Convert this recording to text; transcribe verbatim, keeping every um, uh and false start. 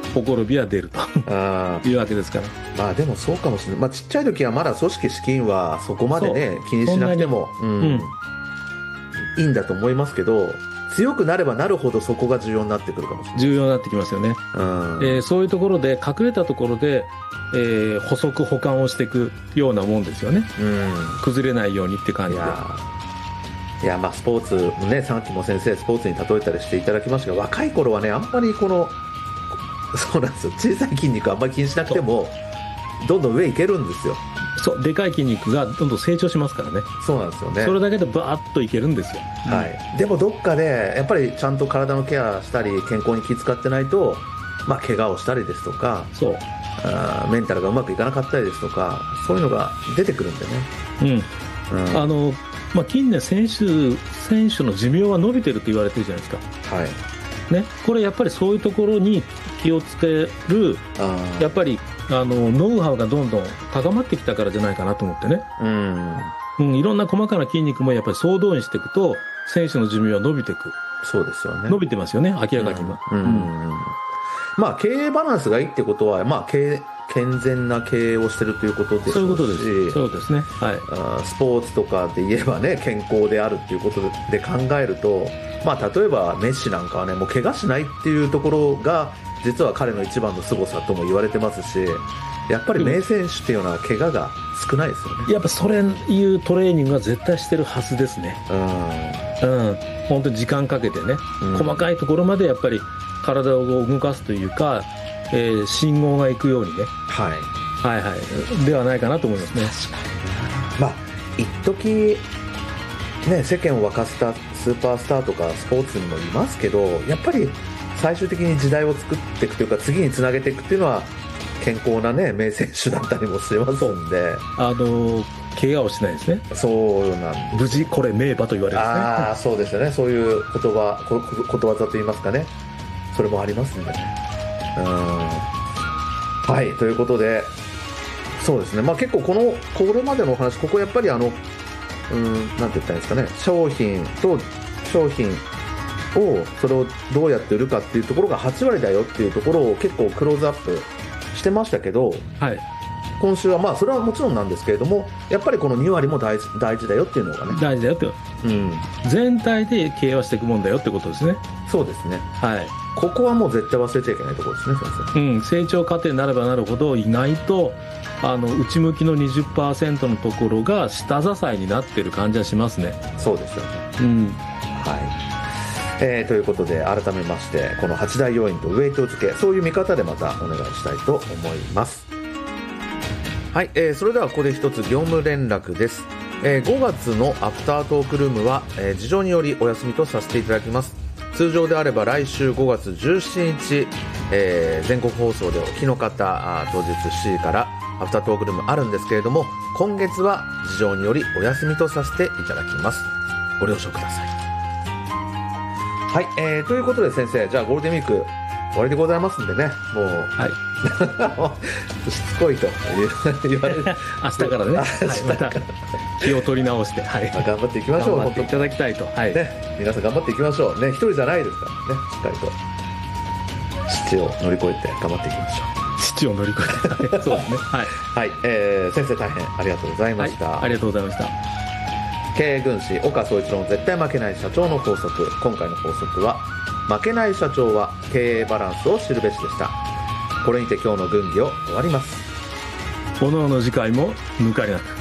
ほころびは出るとあいうわけですから。 まあでもそうかもしれない、まあ、ちっちゃい時はまだ組織資金はそこまでね気にしなくても、うんうん、 いいんだと思いますけど、強くなればなるほどそこが重要になってくるかもしれない。 重要になってきますよね、 うんえー、そういうところで隠れたところで、えー、補足補完をしていくようなもんですよね、 うん、 崩れないようにって感じで。 いやいやまあスポーツもね、さっきも先生スポーツに例えたりしていただきましたが、若い頃はねあんまりこのそうなんですよ、小さい筋肉あんまり気にしなくてもどんどん上いけるんですよ。 そうでかい筋肉がどんどん成長しますからね。 そうなんですよね。 それだけでバーッといけるんですよ、 はい、でもどっかでやっぱりちゃんと体のケアしたり健康に気遣ってないと、まあ、怪我をしたりですとか、 そうあメンタルがうまくいかなかったりですとか、そういうのが出てくるんでね、 うん、 うん、 あのまあ、近年選手、選手の寿命は伸びてると言われてるじゃないですか、 はいね、これやっぱりそういうところに気をつける、やっぱりあのノウハウがどんどん高まってきたからじゃないかなと思ってね、 うんうん、いろんな細かな筋肉もやっぱり総動員していくと選手の寿命は伸びていく。 そうですよね。 伸びてますよね、明らかには、 うんうんうん、まあ経営バランスがいいってことは、まあ、経営健全な経営をしてるということですし、 そういうことです。そうですね、はい、 あスポーツとかで言えばね健康であるっていうことで考えると、まあ、例えばメッシなんかはねもう怪我しないっていうところが実は彼の一番の凄さとも言われてますし、やっぱり名選手っていうのは怪我が少ないですよね。 やっぱそれいうトレーニングは絶対してるはずですね。うん、うん、本当に時間かけてね、うん、細かいところまでやっぱり体を動かすというか、えー、信号が行くようにね、 はい、 はいはいではないかなと思いますね。 まあ一時ね世間を沸かせたスーパースターとかスポーツにもいますけど、やっぱり最終的に時代を作っていくというか次につなげていくっていうのは健康なね名選手だったりもしますんで、 あの怪我をしないですね。 そうなんです。 無事これ名馬と言われるんですね。 ああそうですよね。そういう言葉こことわざと言いますかね、それもありますんでね。うんはいということでそうですね、まあ、結構このこれまでのお話、ここやっぱりあのうんなんて言ったらいいんですかね、商品と商品をそれをどうやって売るかっていうところがはち割だよっていうところを結構クローズアップしてましたけど、 はい、 今週はまあそれはもちろんなんですけれども、やっぱりこのに割も大事、大事だよっていうのがね、 大事だよって、うん、全体で経営はしていくもんだよってことですね。 そうですね、 はい、 ここはもう絶対忘れちゃいけないところですね、先生。 うん、成長過程になればなるほど意外とあの内向きの にじゅっパーセント のところが下支えになっている感じはしますね。 そうですよね、 うんはいえー、ということで改めましてこのはち大要因とウェイト付け、そういう見方でまたお願いしたいと思います。はい、えー、それではここで一つ業務連絡です。えー、ごがつのアフタートークルームは、えー、事情によりお休みとさせていただきます。通常であれば来週ごがつじゅうしちにち、えー、全国放送でお聞きの方当日しちじからアフタートークルームあるんですけれども、今月は事情によりお休みとさせていただきます。ご了承ください。はい、えー、ということで先生、じゃあゴールデンウィーク終わりでございますんでね、もう、はい、しつこいと言われる明日からね、はい、また気を取り直して、はい、 頑張っていきましょう。 頑張っていただきたいと、はいね、皆さん頑張っていきましょうね。一人じゃないですからね、しっかりと父を乗り越えて頑張っていきましょう。 父を乗り越えてそうですね、はい、 はい、えー、先生大変ありがとうございました、 はい、ありがとうございました。 経営軍師岡総一郎の絶対負けない社長の法則。今回の法則は、負けない社長は経営バランスを知るべしでした。これにて今日の軍議を終わります。 おのおの次回も抜かりなく。